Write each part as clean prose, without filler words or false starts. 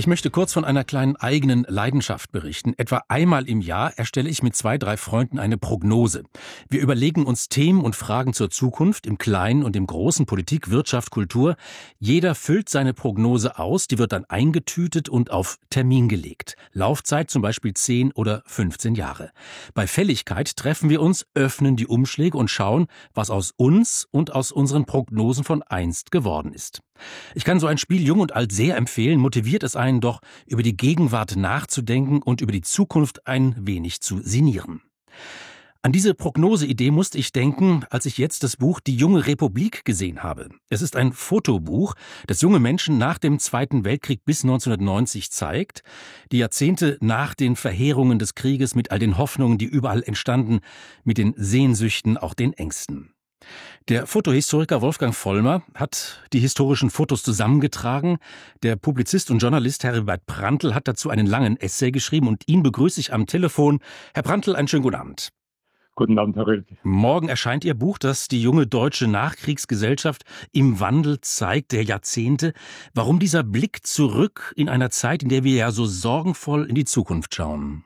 Ich möchte kurz von einer kleinen eigenen Leidenschaft berichten. Etwa einmal im Jahr erstelle ich mit 2, 3 Freunden eine Prognose. Wir überlegen uns Themen und Fragen zur Zukunft im Kleinen und im Großen, Politik, Wirtschaft, Kultur. Jeder füllt seine Prognose aus, die wird dann eingetütet und auf Termin gelegt. Laufzeit zum Beispiel 10 oder 15 Jahre. Bei Fälligkeit treffen wir uns, öffnen die Umschläge und schauen, was aus uns und aus unseren Prognosen von einst geworden ist. Ich kann so ein Spiel Jung und Alt sehr empfehlen, motiviert es einen doch, über die Gegenwart nachzudenken und über die Zukunft ein wenig zu sinnieren. An diese Prognoseidee musste ich denken, als ich jetzt das Buch Die junge Republik gesehen habe. Es ist ein Fotobuch, das junge Menschen nach dem Zweiten Weltkrieg bis 1990 zeigt, die Jahrzehnte nach den Verheerungen des Krieges mit all den Hoffnungen, die überall entstanden, mit den Sehnsüchten, auch den Ängsten. Der Fotohistoriker Wolfgang Vollmer hat die historischen Fotos zusammengetragen. Der Publizist und Journalist Heribert Prantl hat dazu einen langen Essay geschrieben und ihn begrüße ich am Telefon. Herr Prantl, einen schönen guten Abend. Guten Abend, Herr Röhl. Morgen erscheint Ihr Buch, das die junge deutsche Nachkriegsgesellschaft im Wandel zeigt, der Jahrzehnte. Warum dieser Blick zurück in einer Zeit, in der wir ja so sorgenvoll in die Zukunft schauen?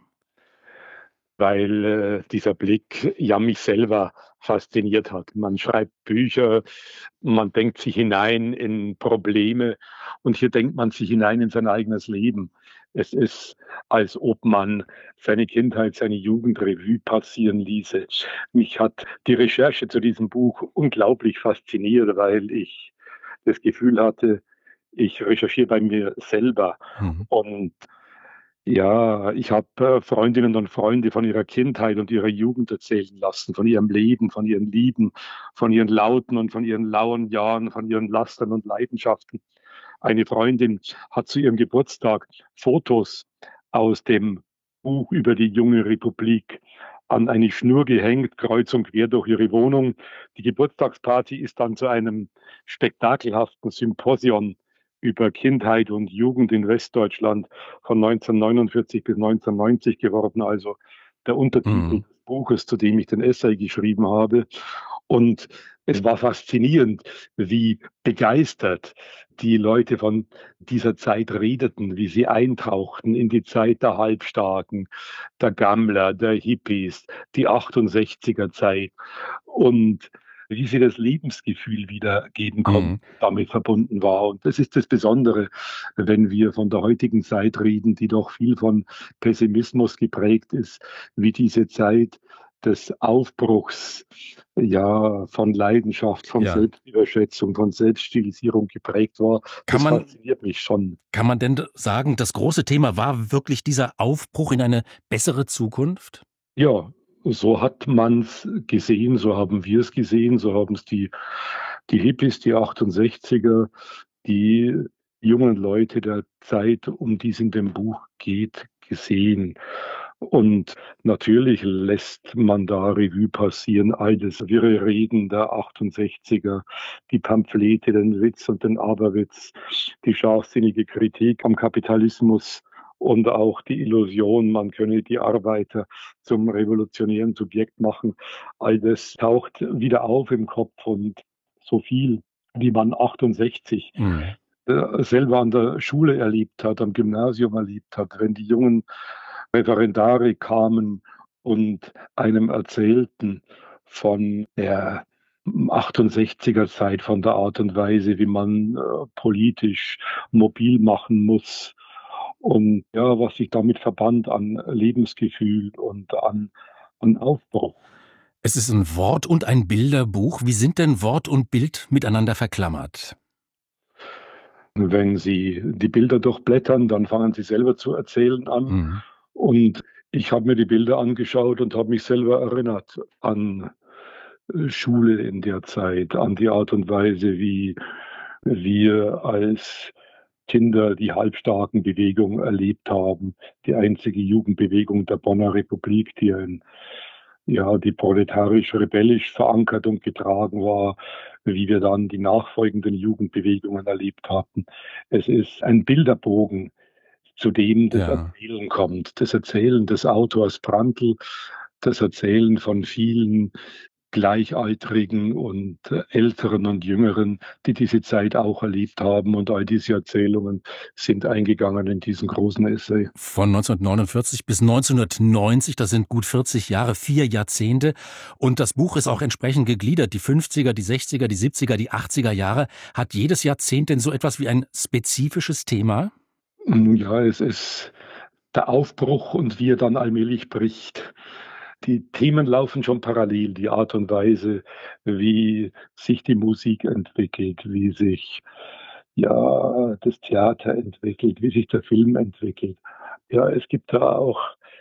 Weil dieser Blick ja mich selber fasziniert hat. Man schreibt Bücher, man denkt sich hinein in Probleme und hier denkt man sich hinein in sein eigenes Leben. Es ist, als ob man seine Kindheit, seine Jugend Revue passieren ließe. Mich hat die Recherche zu diesem Buch unglaublich fasziniert, weil ich das Gefühl hatte, ich recherchiere bei mir selber. Und ja, ich habe Freundinnen und Freunde von ihrer Kindheit und ihrer Jugend erzählen lassen, von ihrem Leben, von ihren Lieben, von ihren lauten und von ihren lauen Jahren, von ihren Lastern und Leidenschaften. Eine Freundin hat zu ihrem Geburtstag Fotos aus dem Buch über die junge Republik an eine Schnur gehängt, kreuz und quer durch ihre Wohnung. Die Geburtstagsparty ist dann zu einem spektakelhaften Symposion über Kindheit und Jugend in Westdeutschland von 1949 bis 1990 geworden, also der Untertitel des Buches, zu dem ich den Essay geschrieben habe. Und es war faszinierend, wie begeistert die Leute von dieser Zeit redeten, wie sie eintauchten in die Zeit der Halbstarken, der Gammler, der Hippies, die 68er Zeit und wie sie das Lebensgefühl wiedergeben konnten, damit verbunden war. Und das ist das Besondere, wenn wir von der heutigen Zeit reden, die doch viel von Pessimismus geprägt ist, wie diese Zeit des Aufbruchs, ja, von Leidenschaft, von Selbstüberschätzung, von Selbststilisierung geprägt war. Das fasziniert mich schon. Kann man denn sagen, das große Thema war wirklich dieser Aufbruch in eine bessere Zukunft? Ja, so hat man es gesehen, so haben wir es gesehen, so haben es die Hippies, die 68er, die jungen Leute der Zeit, um die es in dem Buch geht, gesehen. Und natürlich lässt man da Revue passieren, all das wirre Reden der 68er, die Pamphlete, den Witz und den Aberwitz, die scharfsinnige Kritik am Kapitalismus und auch die Illusion, man könne die Arbeiter zum revolutionären Subjekt machen. All das taucht wieder auf im Kopf und so viel, wie man 68 selber an der Schule erlebt hat, am Gymnasium erlebt hat, wenn die jungen Referendare kamen und einem erzählten von der 68er Zeit, von der Art und Weise, wie man politisch mobil machen muss und ja, was sich damit verband an Lebensgefühl und an Aufbruch. Es ist ein Wort- und ein Bilderbuch. Wie sind denn Wort und Bild miteinander verklammert? Wenn Sie die Bilder durchblättern, dann fangen Sie selber zu erzählen an. Und ich habe mir die Bilder angeschaut und habe mich selber erinnert an Schule in der Zeit, an die Art und Weise, wie wir als Kinder die Halbstarkenbewegung erlebt haben, die einzige Jugendbewegung der Bonner Republik, die proletarisch-rebellisch verankert und getragen war, wie wir dann die nachfolgenden Jugendbewegungen erlebt hatten. Es ist ein Bilderbogen, zu dem das Erzählen kommt. Das Erzählen des Autors Prantl, das Erzählen von vielen Gleichaltrigen und Älteren und Jüngeren, die diese Zeit auch erlebt haben. Und all diese Erzählungen sind eingegangen in diesen großen Essay. Von 1949 bis 1990, das sind gut 40 Jahre, 4 Jahrzehnte. Und das Buch ist auch entsprechend gegliedert. Die 50er, die 60er, die 70er, die 80er Jahre. Hat jedes Jahrzehnt denn so etwas wie ein spezifisches Thema? Ja, es ist der Aufbruch und wie er dann allmählich bricht. Die Themen laufen schon parallel, die Art und Weise, wie sich die Musik entwickelt, wie sich das Theater entwickelt, wie sich der Film entwickelt. Ja, es gibt da auch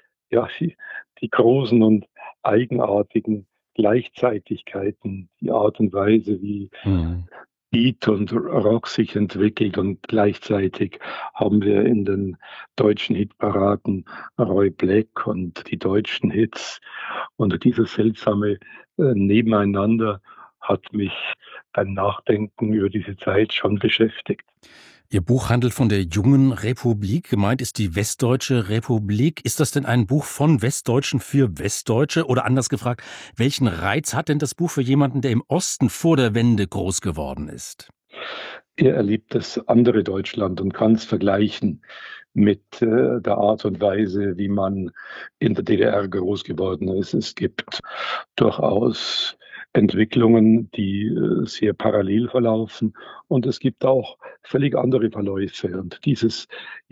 die großen und eigenartigen Gleichzeitigkeiten, die Art und Weise, wie Mhm. Beat und Rock sich entwickelt, und gleichzeitig haben wir in den deutschen Hitparaden Roy Black und die deutschen Hits, und dieses seltsame Nebeneinander hat mich beim Nachdenken über diese Zeit schon beschäftigt. Ihr Buch handelt von der jungen Republik. Gemeint ist die Westdeutsche Republik. Ist das denn ein Buch von Westdeutschen für Westdeutsche? Oder anders gefragt, welchen Reiz hat denn das Buch für jemanden, der im Osten vor der Wende groß geworden ist? Er erlebt das andere Deutschland und kann es vergleichen mit der Art und Weise, wie man in der DDR groß geworden ist. Es gibt durchaus Entwicklungen, die sehr parallel verlaufen, und es gibt auch völlig andere Verläufe. Und dieses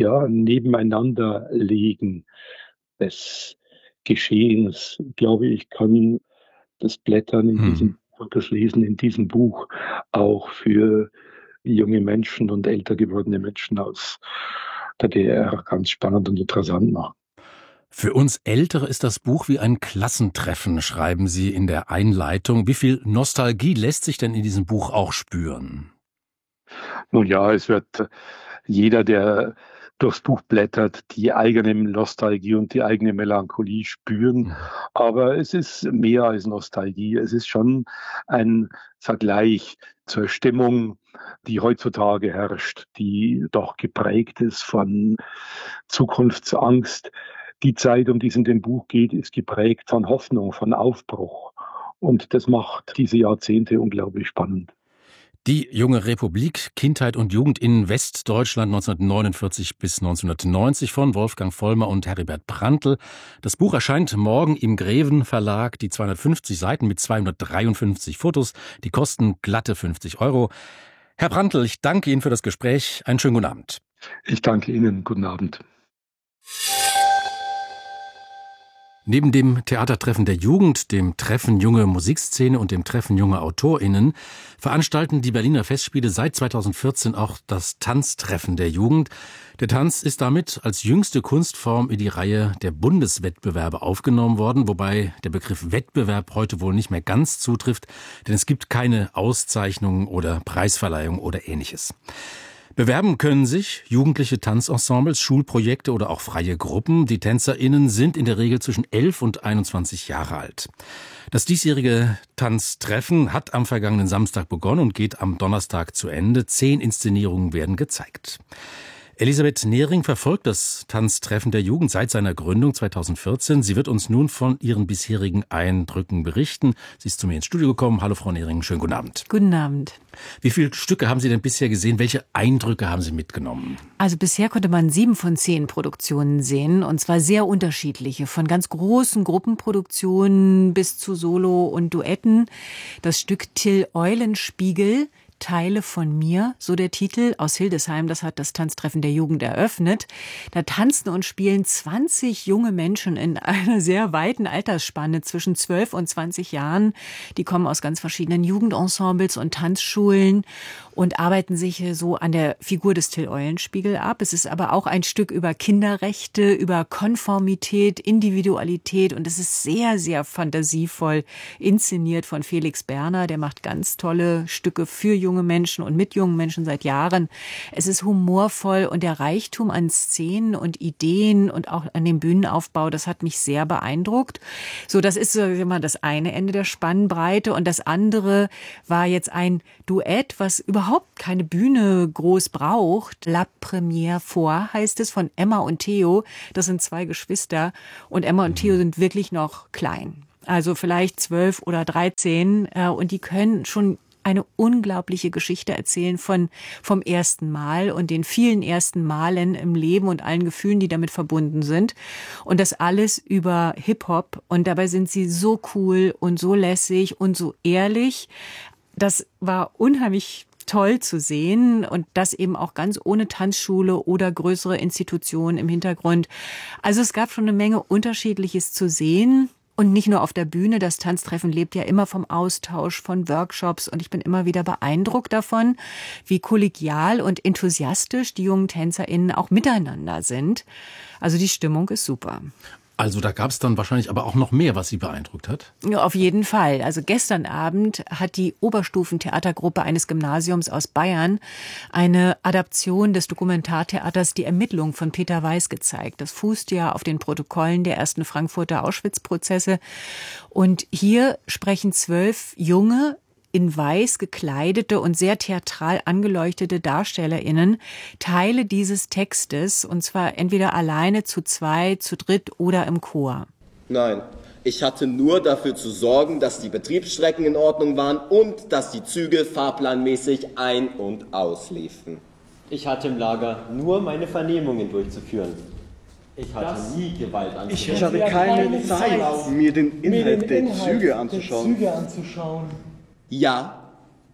Nebeneinanderlegen des Geschehens, glaube ich, kann das Blättern in Hm. diesem und das Lesen in diesem Buch auch für junge Menschen und älter gewordene Menschen aus der DDR ganz spannend und interessant machen. Für uns Ältere ist das Buch wie ein Klassentreffen, schreiben Sie in der Einleitung. Wie viel Nostalgie lässt sich denn in diesem Buch auch spüren? Nun ja, es wird jeder, der durchs Buch blättert, die eigene Nostalgie und die eigene Melancholie spüren. Mhm. Aber es ist mehr als Nostalgie. Es ist schon ein Vergleich zur Stimmung, die heutzutage herrscht, die doch geprägt ist von Zukunftsangst. Die Zeit, um die es in dem Buch geht, ist geprägt von Hoffnung, von Aufbruch. Und das macht diese Jahrzehnte unglaublich spannend. Die junge Republik, Kindheit und Jugend in Westdeutschland 1949 bis 1990 von Wolfgang Vollmer und Heribert Prantl. Das Buch erscheint morgen im Greven Verlag. Die 250 Seiten mit 253 Fotos, die kosten glatte 50 Euro. Herr Prantl, ich danke Ihnen für das Gespräch. Einen schönen guten Abend. Ich danke Ihnen. Guten Abend. Neben dem Theatertreffen der Jugend, dem Treffen Junge Musikszene und dem Treffen Junge AutorInnen veranstalten die Berliner Festspiele seit 2014 auch das Tanztreffen der Jugend. Der Tanz ist damit als jüngste Kunstform in die Reihe der Bundeswettbewerbe aufgenommen worden, wobei der Begriff Wettbewerb heute wohl nicht mehr ganz zutrifft, denn es gibt keine Auszeichnungen oder Preisverleihung oder Ähnliches. Bewerben können sich jugendliche Tanzensembles, Schulprojekte oder auch freie Gruppen. Die TänzerInnen sind in der Regel zwischen 11 und 21 Jahre alt. Das diesjährige Tanztreffen hat am vergangenen Samstag begonnen und geht am Donnerstag zu Ende. 10 Inszenierungen werden gezeigt. Elisabeth Nehring verfolgt das Tanztreffen der Jugend seit seiner Gründung 2014. Sie wird uns nun von ihren bisherigen Eindrücken berichten. Sie ist zu mir ins Studio gekommen. Hallo Frau Nehring, schönen guten Abend. Guten Abend. Wie viele Stücke haben Sie denn bisher gesehen? Welche Eindrücke haben Sie mitgenommen? Also bisher konnte man 7 von 10 Produktionen sehen, und zwar sehr unterschiedliche, von ganz großen Gruppenproduktionen bis zu Solo- und Duetten. Das Stück Till Eulenspiegel, Teile von mir, so der Titel, aus Hildesheim, das hat das Tanztreffen der Jugend eröffnet. Da tanzen und spielen 20 junge Menschen in einer sehr weiten Altersspanne zwischen 12 und 20 Jahren. Die kommen aus ganz verschiedenen Jugendensembles und Tanzschulen und arbeiten sich so an der Figur des Till Eulenspiegel ab. Es ist aber auch ein Stück über Kinderrechte, über Konformität, Individualität, und es ist sehr, sehr fantasievoll inszeniert von Felix Berner. Der macht ganz tolle Stücke für junge Menschen und mit jungen Menschen seit Jahren. Es ist humorvoll, und der Reichtum an Szenen und Ideen und auch an dem Bühnenaufbau, das hat mich sehr beeindruckt. So, das ist so immer das eine Ende der Spannbreite, und das andere war jetzt ein Duett, was überhaupt keine Bühne groß braucht. La Première fois heißt es, von Emma und Theo. Das sind 2 Geschwister, und Emma und Theo sind wirklich noch klein. also vielleicht 12 oder 13, und die können schon eine unglaubliche Geschichte erzählen vom ersten Mal und den vielen ersten Malen im Leben und allen Gefühlen, die damit verbunden sind. Und das alles über Hip-Hop. Und dabei sind sie so cool und so lässig und so ehrlich. Das war unheimlich toll zu sehen und das eben auch ganz ohne Tanzschule oder größere Institutionen im Hintergrund. Also es gab schon eine Menge Unterschiedliches zu sehen. Und nicht nur auf der Bühne, das Tanztreffen lebt ja immer vom Austausch, von Workshops und ich bin immer wieder beeindruckt davon, wie kollegial und enthusiastisch die jungen TänzerInnen auch miteinander sind. Also die Stimmung ist super. Also da gab es dann wahrscheinlich aber auch noch mehr, was Sie beeindruckt hat? Ja, auf jeden Fall. Also gestern Abend hat die Oberstufentheatergruppe eines Gymnasiums aus Bayern eine Adaption des Dokumentartheaters Die Ermittlung von Peter Weiß gezeigt. Das fußt ja auf den Protokollen der ersten Frankfurter Auschwitz-Prozesse. Und hier sprechen 12 junge, in weiß gekleidete und sehr theatral angeleuchtete DarstellerInnen Teile dieses Textes, und zwar entweder alleine, zu zweit, zu dritt oder im Chor. Nein, ich hatte nur dafür zu sorgen, dass die Betriebsstrecken in Ordnung waren und dass die Züge fahrplanmäßig ein- und ausliefen. Ich hatte im Lager nur meine Vernehmungen durchzuführen. Ich hatte nie Gewalt anzuwenden. Ich hatte keine Zeit, mir den Inhalt der Züge anzuschauen. Ja,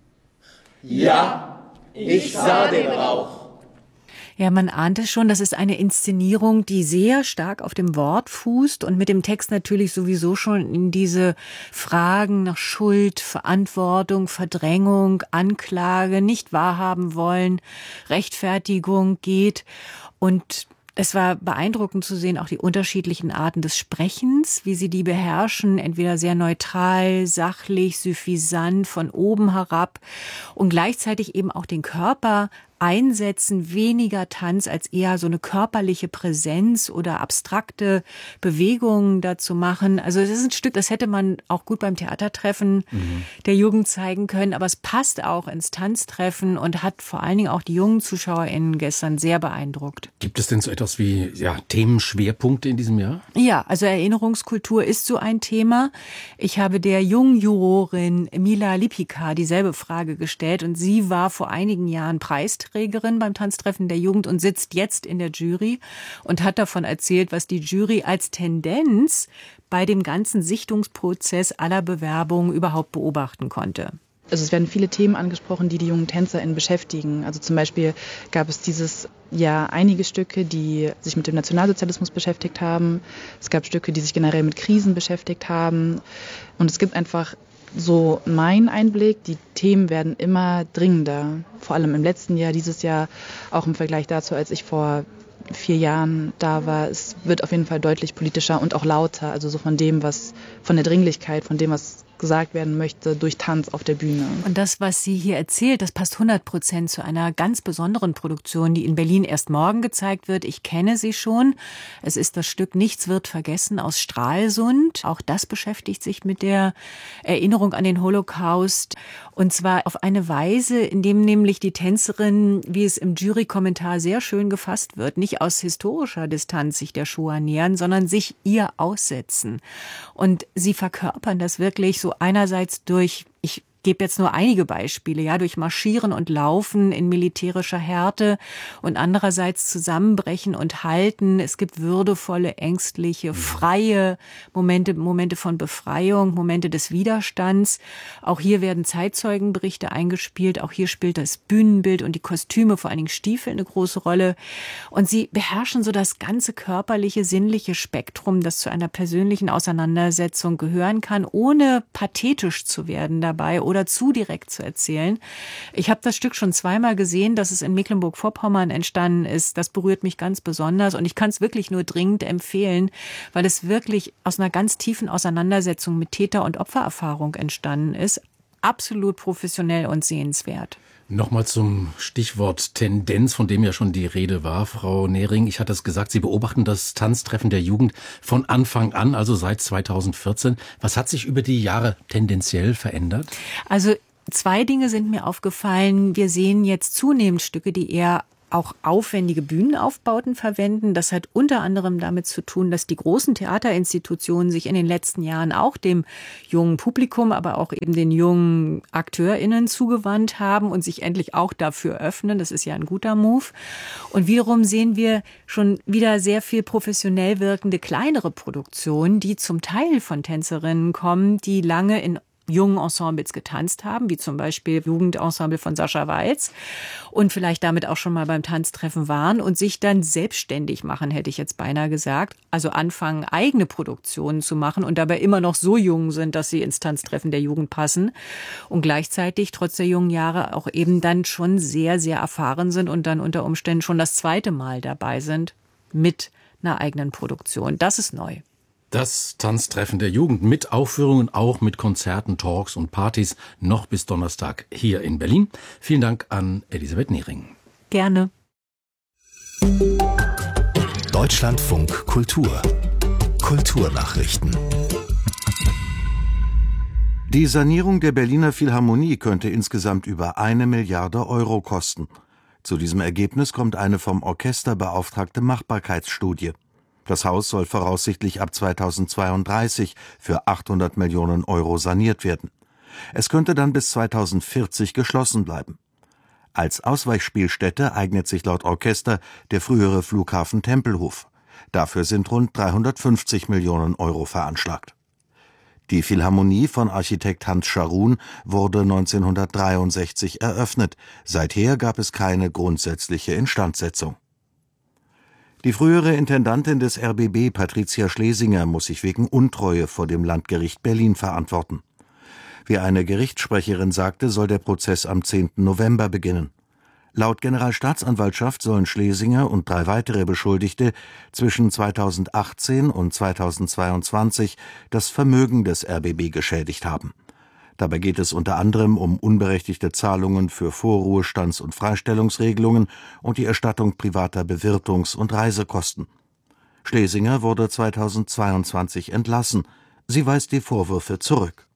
ich sah den Rauch. Ja, man ahnt es schon, das ist eine Inszenierung, die sehr stark auf dem Wort fußt und mit dem Text natürlich sowieso schon in diese Fragen nach Schuld, Verantwortung, Verdrängung, Anklage, nicht wahrhaben wollen, Rechtfertigung geht. Und es war beeindruckend zu sehen, auch die unterschiedlichen Arten des Sprechens, wie sie die beherrschen, entweder sehr neutral, sachlich, suffisant, von oben herab und gleichzeitig eben auch den Körper einsetzen, weniger Tanz als eher so eine körperliche Präsenz oder abstrakte Bewegungen dazu machen. Also es ist ein Stück, das hätte man auch gut beim Theatertreffen der Jugend zeigen können, aber es passt auch ins Tanztreffen und hat vor allen Dingen auch die jungen ZuschauerInnen gestern sehr beeindruckt. Gibt es denn so etwas wie Themenschwerpunkte in diesem Jahr? Ja, also Erinnerungskultur ist so ein Thema. Ich habe der jungen Jurorin Mila Lipika dieselbe Frage gestellt und sie war vor einigen Jahren Preisträgerin beim Tanztreffen der Jugend und sitzt jetzt in der Jury und hat davon erzählt, was die Jury als Tendenz bei dem ganzen Sichtungsprozess aller Bewerbungen überhaupt beobachten konnte. Also es werden viele Themen angesprochen, die die jungen TänzerInnen beschäftigen. Also zum Beispiel gab es dieses Jahr einige Stücke, die sich mit dem Nationalsozialismus beschäftigt haben. Es gab Stücke, die sich generell mit Krisen beschäftigt haben. Und es gibt einfach so mein Einblick, die Themen werden immer dringender. Vor allem im letzten Jahr, dieses Jahr, auch im Vergleich dazu, als ich vor 4 Jahren da war. Es wird auf jeden Fall deutlich politischer und auch lauter. Also so von dem, was, von der Dringlichkeit, von dem, was gesagt werden möchte, durch Tanz auf der Bühne. Und das, was sie hier erzählt, das passt 100% zu einer ganz besonderen Produktion, die in Berlin erst morgen gezeigt wird. Ich kenne sie schon. Es ist das Stück Nichts wird vergessen aus Stralsund. Auch das beschäftigt sich mit der Erinnerung an den Holocaust. Und zwar auf eine Weise, in dem nämlich die Tänzerin, wie es im Jurykommentar sehr schön gefasst wird, nicht aus historischer Distanz sich der Shoah nähern, sondern sich ihr aussetzen. Und sie verkörpern das wirklich so einerseits durch, ich gebe jetzt nur einige Beispiele, ja, durch Marschieren und Laufen in militärischer Härte und andererseits Zusammenbrechen und Halten. Es gibt würdevolle, ängstliche, freie Momente von Befreiung, Momente des Widerstands. Auch hier werden Zeitzeugenberichte eingespielt. Auch hier spielt das Bühnenbild und die Kostüme, vor allen Dingen Stiefel, eine große Rolle. Und sie beherrschen so das ganze körperliche, sinnliche Spektrum, das zu einer persönlichen Auseinandersetzung gehören kann, ohne pathetisch zu werden dabei oder zu direkt zu erzählen. Ich habe das Stück schon zweimal gesehen, dass es in Mecklenburg-Vorpommern entstanden ist. Das berührt mich ganz besonders und ich kann es wirklich nur dringend empfehlen, weil es wirklich aus einer ganz tiefen Auseinandersetzung mit Täter- und Opfererfahrung entstanden ist. Absolut professionell und sehenswert. Nochmal zum Stichwort Tendenz, von dem ja schon die Rede war. Frau Nehring, ich hatte es gesagt, Sie beobachten das Tanztreffen der Jugend von Anfang an, also seit 2014. Was hat sich über die Jahre tendenziell verändert? Also 2 Dinge sind mir aufgefallen. Wir sehen jetzt zunehmend Stücke, die eher auch aufwendige Bühnenaufbauten verwenden. Das hat unter anderem damit zu tun, dass die großen Theaterinstitutionen sich in den letzten Jahren auch dem jungen Publikum, aber auch eben den jungen AkteurInnen zugewandt haben und sich endlich auch dafür öffnen. Das ist ja ein guter Move. Und wiederum sehen wir schon wieder sehr viel professionell wirkende kleinere Produktionen, die zum Teil von Tänzerinnen kommen, die lange in jungen Ensembles getanzt haben, wie zum Beispiel Jugendensemble von Sascha Walz und vielleicht damit auch schon mal beim Tanztreffen waren und sich dann selbstständig machen, hätte ich jetzt beinahe gesagt. Also anfangen, eigene Produktionen zu machen und dabei immer noch so jung sind, dass sie ins Tanztreffen der Jugend passen und gleichzeitig trotz der jungen Jahre auch eben dann schon sehr, sehr erfahren sind und dann unter Umständen schon das zweite Mal dabei sind mit einer eigenen Produktion. Das ist neu. Das Tanztreffen der Jugend mit Aufführungen, auch mit Konzerten, Talks und Partys, noch bis Donnerstag hier in Berlin. Vielen Dank an Elisabeth Nehring. Gerne. Deutschlandfunk Kultur. Kulturnachrichten. Die Sanierung der Berliner Philharmonie könnte insgesamt über 1 Milliarde Euro kosten. Zu diesem Ergebnis kommt eine vom Orchester beauftragte Machbarkeitsstudie. Das Haus soll voraussichtlich ab 2032 für 800 Millionen Euro saniert werden. Es könnte dann bis 2040 geschlossen bleiben. Als Ausweichspielstätte eignet sich laut Orchester der frühere Flughafen Tempelhof. Dafür sind rund 350 Millionen Euro veranschlagt. Die Philharmonie von Architekt Hans Scharoun wurde 1963 eröffnet. Seither gab es keine grundsätzliche Instandsetzung. Die frühere Intendantin des RBB, Patricia Schlesinger, muss sich wegen Untreue vor dem Landgericht Berlin verantworten. Wie eine Gerichtssprecherin sagte, soll der Prozess am 10. November beginnen. Laut Generalstaatsanwaltschaft sollen Schlesinger und 3 weitere Beschuldigte zwischen 2018 und 2022 das Vermögen des RBB geschädigt haben. Dabei geht es unter anderem um unberechtigte Zahlungen für Vorruhestands- und Freistellungsregelungen und die Erstattung privater Bewirtungs- und Reisekosten. Schlesinger wurde 2022 entlassen. Sie weist die Vorwürfe zurück.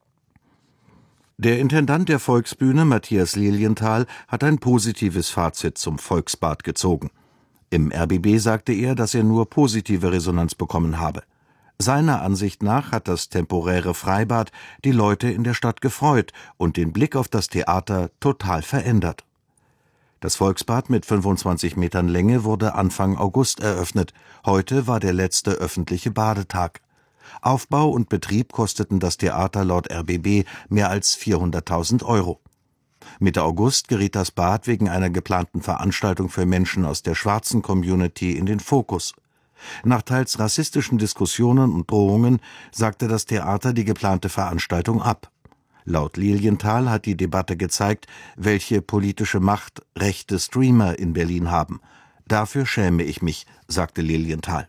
Der Intendant der Volksbühne, Matthias Lilienthal, hat ein positives Fazit zum Volksbad gezogen. Im RBB sagte er, dass er nur positive Resonanz bekommen habe. Seiner Ansicht nach hat das temporäre Freibad die Leute in der Stadt gefreut und den Blick auf das Theater total verändert. Das Volksbad mit 25 Metern Länge wurde Anfang August eröffnet. Heute war der letzte öffentliche Badetag. Aufbau und Betrieb kosteten das Theater laut RBB mehr als 400.000 Euro. Mitte August geriet das Bad wegen einer geplanten Veranstaltung für Menschen aus der schwarzen Community in den Fokus. Nach teils rassistischen Diskussionen und Drohungen sagte das Theater die geplante Veranstaltung ab. Laut Lilienthal hat die Debatte gezeigt, welche politische Macht rechte Streamer in Berlin haben. Dafür schäme ich mich, sagte Lilienthal.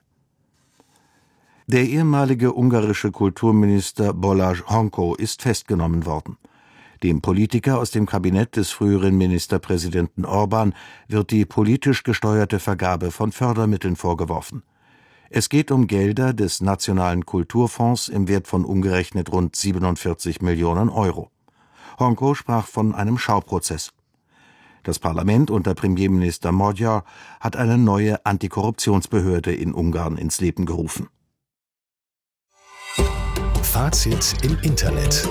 Der ehemalige ungarische Kulturminister Balázs Honko ist festgenommen worden. Dem Politiker aus dem Kabinett des früheren Ministerpräsidenten Orbán wird die politisch gesteuerte Vergabe von Fördermitteln vorgeworfen. Es geht um Gelder des Nationalen Kulturfonds im Wert von umgerechnet rund 47 Millionen Euro. Honko sprach von einem Schauprozess. Das Parlament unter Premierminister Magyar hat eine neue Antikorruptionsbehörde in Ungarn ins Leben gerufen. Fazit im Internet.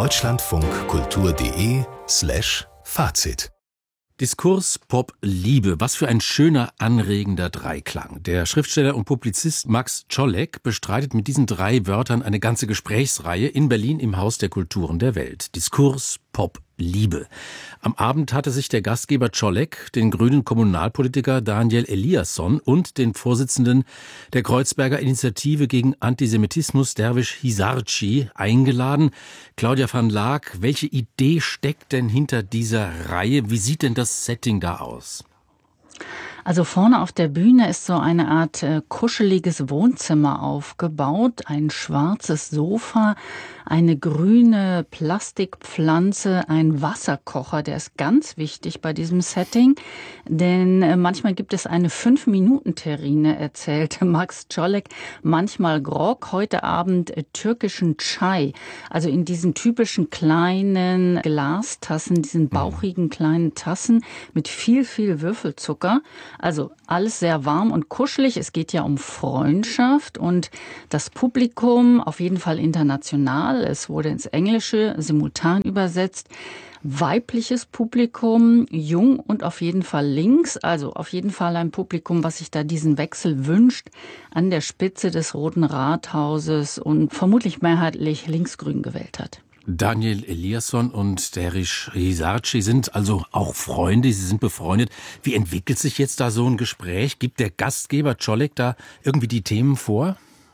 deutschlandfunkkultur.de/Fazit. Diskurs, Pop, Liebe. Was für ein schöner, anregender Dreiklang. Der Schriftsteller und Publizist Max Czolek bestreitet mit diesen 3 Wörtern eine ganze Gesprächsreihe in Berlin im Haus der Kulturen der Welt. Diskurs, Pop, Liebe. Am Abend hatte sich der Gastgeber Czolek den grünen Kommunalpolitiker Daniel Eliasson und den Vorsitzenden der Kreuzberger Initiative gegen Antisemitismus Derwisch Hisarci eingeladen. Claudia van Laak, welche Idee steckt denn hinter dieser Reihe? Wie sieht denn das Setting da aus? Also vorne auf der Bühne ist so eine Art kuscheliges Wohnzimmer aufgebaut, ein schwarzes Sofa, eine grüne Plastikpflanze, ein Wasserkocher, der ist ganz wichtig bei diesem Setting, denn manchmal gibt es eine 5-Minuten-Terrine, erzählte Max Czolek, manchmal Grog, heute Abend türkischen Chai, also in diesen typischen kleinen Glastassen, diesen bauchigen kleinen Tassen mit viel Würfelzucker. Also alles sehr warm und kuschelig. Es geht ja um Freundschaft und das Publikum auf jeden Fall international. Es wurde ins Englische simultan übersetzt. Weibliches Publikum, jung und auf jeden Fall links. Also auf jeden Fall ein Publikum, was sich da diesen Wechsel wünscht an der Spitze des Roten Rathauses und vermutlich mehrheitlich linksgrün gewählt hat. Daniel Eliasson und Derviş İzarci sind also auch Freunde, sie sind befreundet. Wie entwickelt sich jetzt da so ein Gespräch? Gibt der Gastgeber Czolek da irgendwie die Themen vor?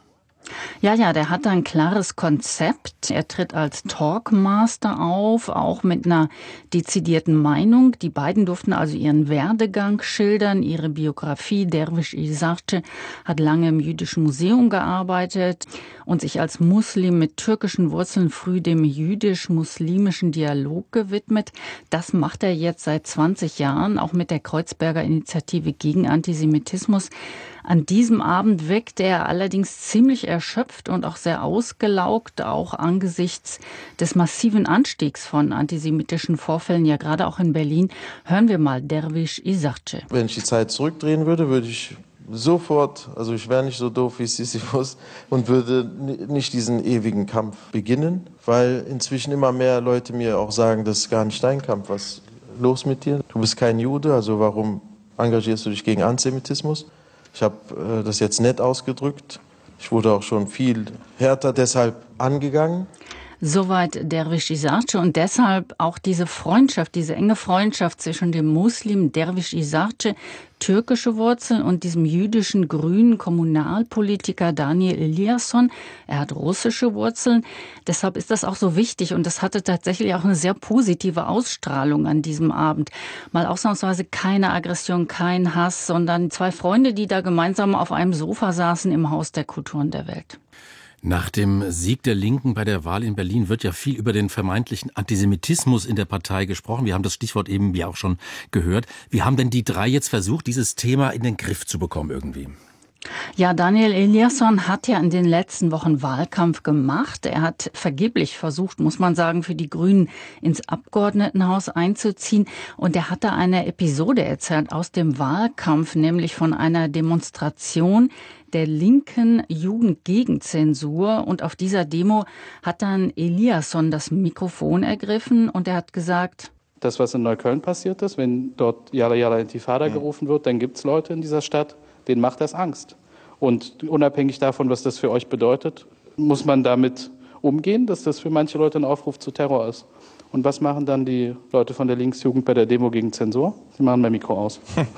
Ja, der hat ein klares Konzept. Er tritt als Talkmaster auf, auch mit einer dezidierten Meinung. Die beiden durften also ihren Werdegang schildern, ihre Biografie. Derviş İzarci hat lange im Jüdischen Museum gearbeitet und sich als Muslim mit türkischen Wurzeln früh dem jüdisch-muslimischen Dialog gewidmet. Das macht er jetzt seit 20 Jahren, auch mit der Kreuzberger Initiative gegen Antisemitismus. An diesem Abend wirkte er allerdings ziemlich erschöpft und auch sehr ausgelaugt, auch angesichts des massiven Anstiegs von antisemitischen Vorfällen, ja gerade auch in Berlin. Hören wir mal Derviş İzarci. Wenn ich die Zeit zurückdrehen würde, würde ich sofort, also ich wäre nicht so doof wie Sisyphus und würde nicht diesen ewigen Kampf beginnen, weil inzwischen immer mehr Leute mir auch sagen, das ist gar nicht dein Kampf, was ist los mit dir? Du bist kein Jude, also warum engagierst du dich gegen Antisemitismus? Ich habe das jetzt nett ausgedrückt. Ich wurde auch schon viel härter deshalb angegangen. Soweit Derviş İzarci und deshalb auch diese Freundschaft, diese enge Freundschaft zwischen dem Muslim Derviş İzarci, türkische Wurzeln, und diesem jüdischen grünen Kommunalpolitiker Daniel Eliasson. Er hat russische Wurzeln. Deshalb ist das auch so wichtig und das hatte tatsächlich auch eine sehr positive Ausstrahlung an diesem Abend. Mal ausnahmsweise keine Aggression, kein Hass, sondern zwei Freunde, die da gemeinsam auf einem Sofa saßen im Haus der Kulturen der Welt. Nach dem Sieg der Linken bei der Wahl in Berlin wird ja viel über den vermeintlichen Antisemitismus in der Partei gesprochen. Wir haben das Stichwort eben ja auch schon gehört. Wie haben denn die drei jetzt versucht, dieses Thema in den Griff zu bekommen irgendwie? Ja, Daniel Eliasson hat ja in den letzten Wochen Wahlkampf gemacht. Er hat vergeblich versucht, muss man sagen, für die Grünen ins Abgeordnetenhaus einzuziehen. Und er hat da eine Episode erzählt aus dem Wahlkampf, nämlich von einer Demonstration der linken Jugend gegen Zensur. Und auf dieser Demo hat dann Eliasson das Mikrofon ergriffen und er hat gesagt: Das, was in Neukölln passiert ist, wenn dort Yalla Yalla Intifada gerufen wird, dann gibt es Leute in dieser Stadt, denen macht das Angst. Und unabhängig davon, was das für euch bedeutet, muss man damit umgehen, dass das für manche Leute ein Aufruf zu Terror ist. Und was machen dann die Leute von der Linksjugend bei der Demo gegen Zensur? Sie machen mein Mikro aus.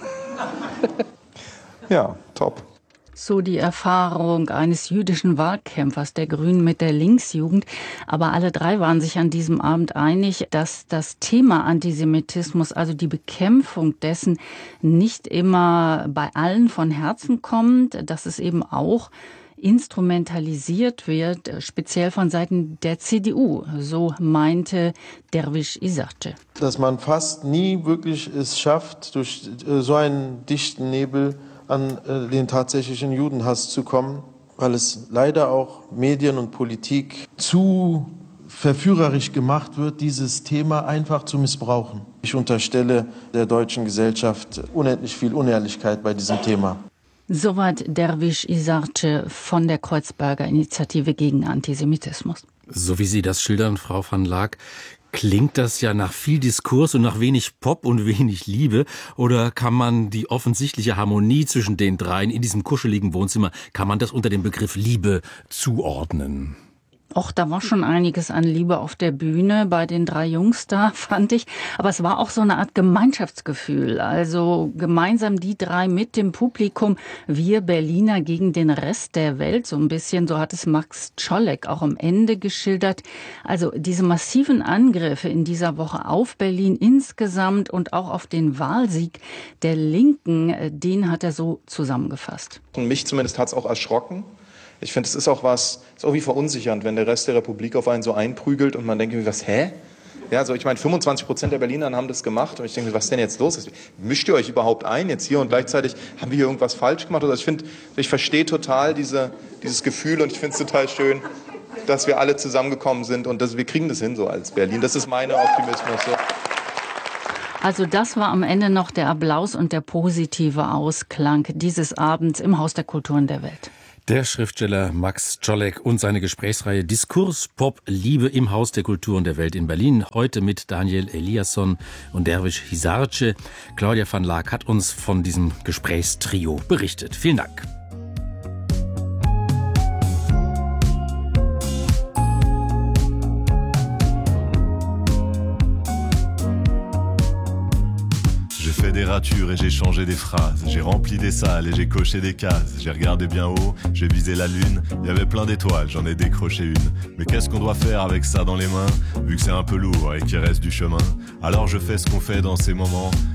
Ja, top. So die Erfahrung eines jüdischen Wahlkämpfers der Grünen mit der Linksjugend. Aber alle drei waren sich an diesem Abend einig, dass das Thema Antisemitismus, also die Bekämpfung dessen, nicht immer bei allen von Herzen kommt, dass es eben auch instrumentalisiert wird, speziell von Seiten der CDU, so meinte Derviş İzarci. Dass man fast nie wirklich es schafft, durch so einen dichten Nebel an den tatsächlichen Judenhass zu kommen, weil es leider auch Medien und Politik zu verführerisch gemacht wird, dieses Thema einfach zu missbrauchen. Ich unterstelle der deutschen Gesellschaft unendlich viel Unehrlichkeit bei diesem Thema. Soweit Derviş İzarci von der Kreuzberger Initiative gegen Antisemitismus. So wie Sie das schildern, Frau van Laak, klingt das ja nach viel Diskurs und nach wenig Pop und wenig Liebe? Oder kann man die offensichtliche Harmonie zwischen den dreien in diesem kuscheligen Wohnzimmer, kann man das unter dem Begriff Liebe zuordnen? Och, da war schon einiges an Liebe auf der Bühne bei den 3 Jungs da, fand ich. Aber es war auch so eine Art Gemeinschaftsgefühl. Also gemeinsam die 3 mit dem Publikum, wir Berliner gegen den Rest der Welt. So ein bisschen, so hat es Max Czolek auch am Ende geschildert. Also diese massiven Angriffe in dieser Woche auf Berlin insgesamt und auch auf den Wahlsieg der Linken, den hat er so zusammengefasst. Mich zumindest hat es auch erschrocken. Ich finde, es ist auch irgendwie verunsichernd, wenn der Rest der Republik auf einen so einprügelt und man denkt, hä? Ja, also ich meine, 25% der Berliner haben das gemacht und ich denke, was ist denn jetzt los? Mischt ihr euch überhaupt ein jetzt hier und gleichzeitig haben wir hier irgendwas falsch gemacht? Also ich verstehe total dieses Gefühl und ich finde es total schön, dass wir alle zusammengekommen sind und wir kriegen das hin so als Berlin. Das ist mein Optimismus. So. Also das war am Ende noch der Applaus und der positive Ausklang dieses Abends im Haus der Kulturen der Welt. Der Schriftsteller Max Czolek und seine Gesprächsreihe Diskurs Pop Liebe im Haus der Kulturen der Welt in Berlin. Heute mit Daniel Eliasson und Derviş Hisarce. Claudia van Laak hat uns von diesem Gesprächstrio berichtet. Vielen Dank. Des ratures et j'ai changé des phrases. J'ai rempli des salles et j'ai coché des cases. J'ai regardé bien haut, j'ai visé la lune. Il y avait plein d'étoiles, j'en ai décroché une. Mais qu'est-ce qu'on doit faire avec ça dans les mains, vu que c'est un peu lourd et qu'il reste du chemin? Alors je fais ce qu'on fait dans ces moments.